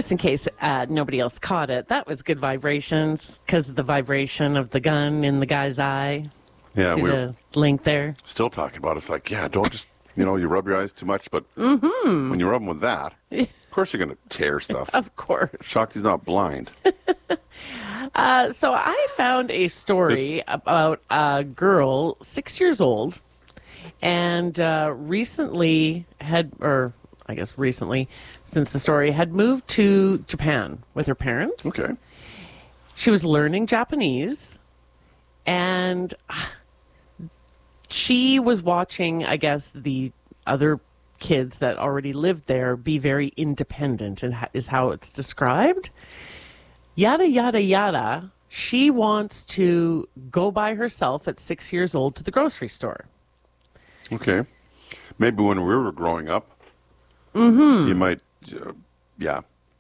just in case nobody else caught it, that was good vibrations because of the vibration of the gun in the guy's eye. Yeah, See the link there? Still talking about it. It's like, yeah, don't just, you rub your eyes too much, but when you rub them with that, of course you're going to tear stuff. Of course. Shocked he's not blind. So I found a story about a girl, 6 years old, and recently, since the story, had moved to Japan with her parents. Okay. She was learning Japanese, and she was watching, I guess, the other kids that already lived there be very independent, and is how it's described. Yada, yada, yada. She wants to go by herself at 6 years old to the grocery store. Okay. Maybe when we were growing up, you might, yeah.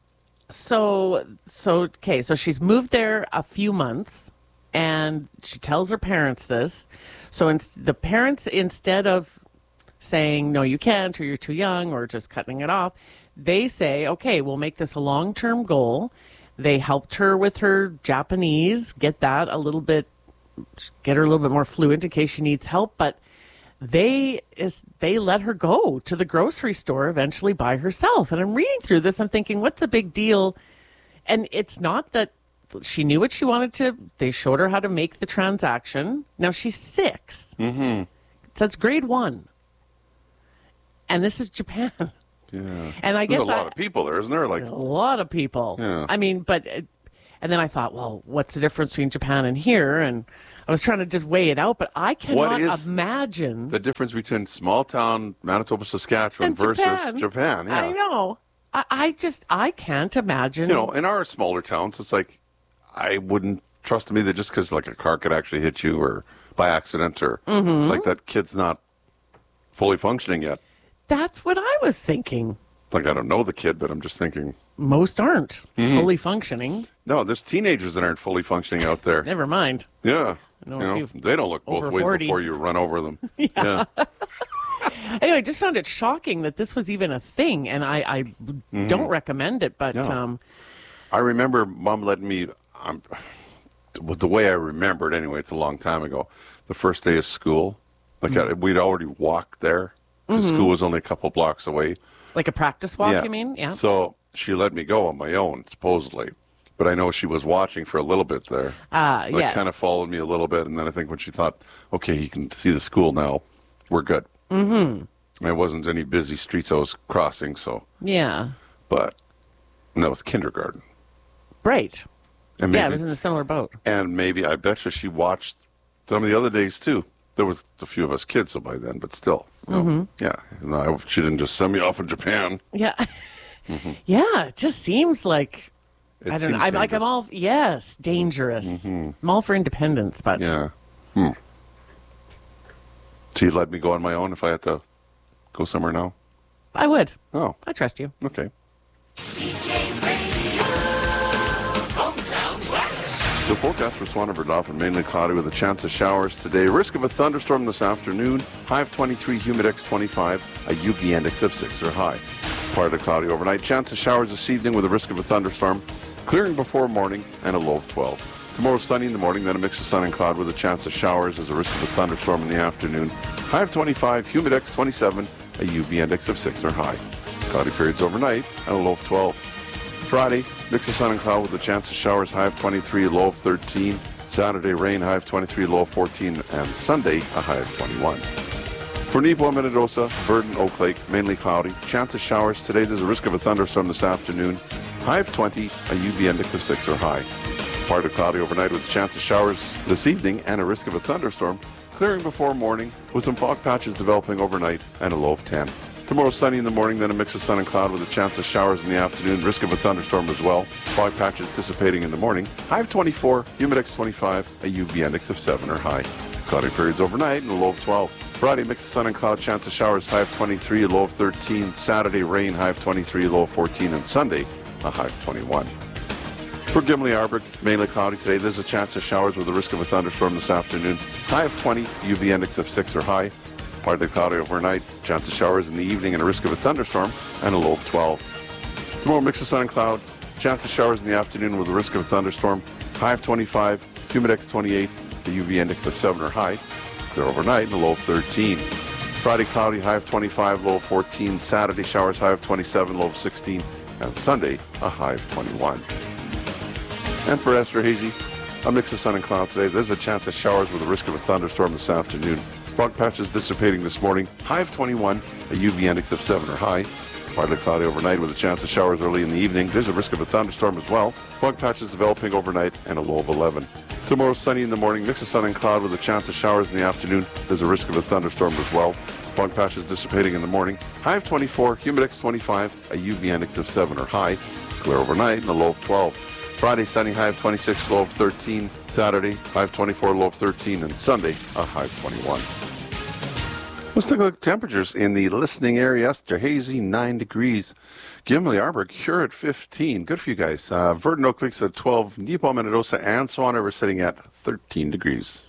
So she's moved there a few months, and she tells her parents this. So the parents, instead of saying, no, you can't, or you're too young, or just cutting it off, they say, okay, we'll make this a long-term goal. They helped her with her Japanese, get her a little bit more fluent in case she needs help, but they let her go to the grocery store eventually by herself. And I'm reading through this, I'm thinking, what's the big deal? And it's not that she knew what she wanted to. They showed her how to make the transaction. Now she's 6. Mm-hmm. So that's grade 1. And this is Japan. Yeah. And I guess there's a lot of people there, isn't there? Like a lot of people. Yeah. I mean, and then I thought, well, what's the difference between Japan and here? And I was trying to just weigh it out, but I cannot imagine the difference between small town Manitoba, Saskatchewan versus Japan. Yeah. I know. I can't imagine. In our smaller towns, it's like I wouldn't trust them either, just because like a car could actually hit you or by accident, or like that kid's not fully functioning yet. That's what I was thinking. Like, I don't know the kid, but I'm just thinking. Most aren't fully functioning. No, there's teenagers that aren't fully functioning out there. Never mind. Yeah. They don't look both ways 40. before you run over them. Yeah. Anyway, I just found it shocking that this was even a thing, and I don't recommend it, but... No. I remember Mom letting me... the way I remember it, anyway, it's a long time ago, the first day of school, we'd already walked there. The school was only a couple blocks away. Like a practice walk, you mean? Yeah. So she let me go on my own, supposedly. But I know she was watching for a little bit there. Yes. Kind of followed me a little bit, and then I think when she thought, okay, he can see the school now, we're good. Mm-hmm. There wasn't any busy streets I was crossing, so. Yeah. But that was kindergarten. Right. And maybe, it was in a similar boat. And maybe, I bet you she watched some of the other days, too. There was a few of us kids by then, but still. Yeah. No, she didn't just send me off in Japan. Yeah. Yeah, it just seems like, I don't know. I'm all, yes, dangerous. I'm all for independence, but. Yeah. So you'd let me go on my own if I had to go somewhere now? I would. Oh. I trust you. Okay. The forecast for Swanavert often mainly cloudy with a chance of showers today. Risk of a thunderstorm this afternoon. High of 23, humidex 25, a UV index of 6 or high. Partly cloudy overnight. Chance of showers this evening with a risk of a thunderstorm. Clearing before morning and a low of 12. Tomorrow sunny in the morning, then a mix of sun and cloud with a chance of showers as a risk of a thunderstorm in the afternoon. High of 25, humidex 27, a UV index of 6 or high. Cloudy periods overnight and a low of 12. Friday, mix of sun and cloud with a chance of showers, high of 23, low of 13. Saturday, rain, high of 23, low of 14. And Sunday, a high of 21. For Neepawa, Minnedosa, Verdon, Oak Lake, mainly cloudy. Chance of showers today. There's a risk of a thunderstorm this afternoon. High of 20, a UV index of 6 or high. Partly cloudy overnight with a chance of showers this evening and a risk of a thunderstorm. Clearing before morning with some fog patches developing overnight and a low of 10. Tomorrow sunny in the morning, then a mix of sun and cloud with a chance of showers in the afternoon, risk of a thunderstorm as well. Fog patches dissipating in the morning. High of 24, humidex 25, a UV index of 7 or high. Cloudy periods overnight and a low of 12. Friday, mix of sun and cloud, chance of showers, high of 23, a low of 13. Saturday, rain, high of 23, low of 14. And Sunday, a high of 21. For Gimli Arbor, mainly cloudy today. There's a chance of showers with a risk of a thunderstorm this afternoon. High of 20, UV index of 6 or high. Partly cloudy overnight, chance of showers in the evening and a risk of a thunderstorm, and a low of 12. Tomorrow, mix of sun and cloud, Chance of showers in the afternoon with a risk of a thunderstorm. High of 25, humidex 28, the UV index of 7 or high. Clear overnight and a low of 13. Friday, cloudy, high of 25, low of 14. Saturday, showers, high of 27, low of 16. And Sunday, a high of 21. And for Esther Hazy, a mix of sun and cloud today. There's a chance of showers with a risk of a thunderstorm this afternoon. Fog patches dissipating this morning. High of 21, a UV index of 7 or high. Partly cloudy overnight with a chance of showers early in the evening. There's a risk of a thunderstorm as well. Fog patches developing overnight and a low of 11. Tomorrow, sunny in the morning, mix of sun and cloud with a chance of showers in the afternoon. There's a risk of a thunderstorm as well. Fog patches dissipating in the morning. High of 24, humidex 25, a UV index of 7 or high. Clear overnight and a low of 12. Friday, sunny, high of 26, low of 13. Saturday, high of 24, low of 13. And Sunday, a high of 21. Let's take a look at temperatures in the listening area. Esther Hazy, 9 degrees. Gimli Arbor, Cure at 15. Good for you guys. Verdon Oak Lakes at 12. Neepaw, Minnedosa, and Swan River sitting at 13 degrees.